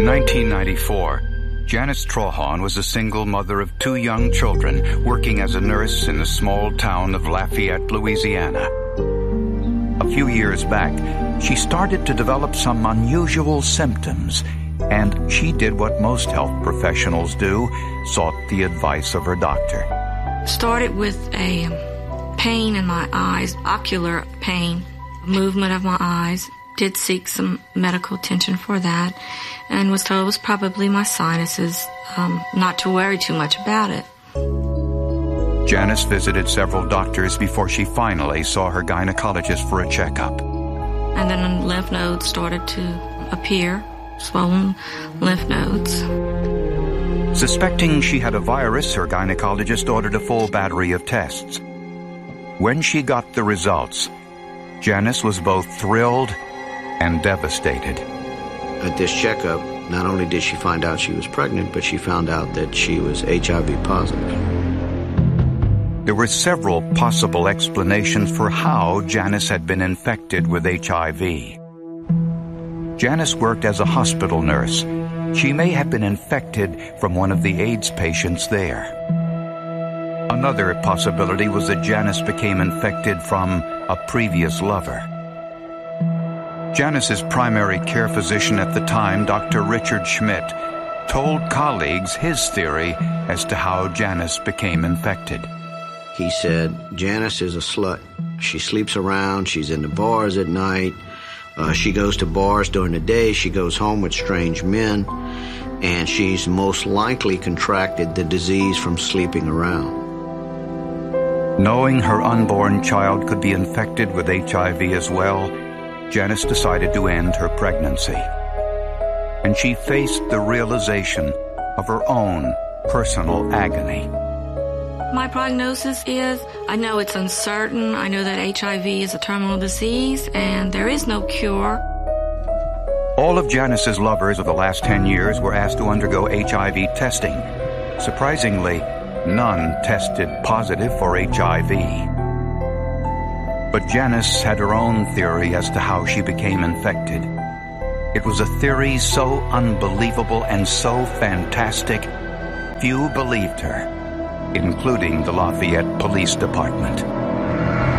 In 1994, Janice Trahan was a single mother of 2 young children working as a nurse in the small town of Lafayette, Louisiana. A few years back, she started to develop some unusual symptoms, and she did what most health professionals do, sought the advice of her doctor. Started with a pain in my eyes, ocular pain, movement of my eyes. Did seek some medical attention for that, and was told it was probably my sinuses, not to worry too much about it. Janice visited several doctors before she finally saw her gynecologist for a checkup. And then lymph nodes started to appear, swollen lymph nodes. Suspecting she had a virus, her gynecologist ordered a full battery of tests. When she got the results, Janice was both thrilled and devastated. At this checkup, not only did she find out she was pregnant, but she found out that she was HIV positive. There were several possible explanations for how Janice had been infected with HIV. Janice worked as a hospital nurse. She may have been infected from one of the AIDS patients there. Another possibility was that Janice became infected from a previous lover. Janice's primary care physician at the time, Dr. Richard Schmidt, told colleagues his theory as to how Janice became infected. He said, Janice is a slut. She sleeps around. She's in the bars at night. She goes to bars during the day. She goes home with strange men. And she's most likely contracted the disease from sleeping around. Knowing her unborn child could be infected with HIV as well, Janice decided to end her pregnancy. And she faced the realization of her own personal agony. My prognosis is, I know it's uncertain. I know that HIV is a terminal disease and there is no cure. All of Janice's lovers of the last 10 years were asked to undergo HIV testing. Surprisingly, none tested positive for HIV. But Janice had her own theory as to how she became infected. It was a theory so unbelievable and so fantastic, few believed her, including the Lafayette Police Department.